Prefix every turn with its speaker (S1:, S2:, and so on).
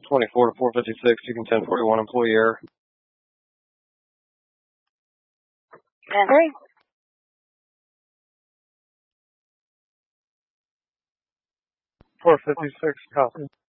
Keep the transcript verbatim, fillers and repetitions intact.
S1: twenty-four to four fifty-six, you can ten forty-one employee error.
S2: ten three.
S1: four fifty-six, copy.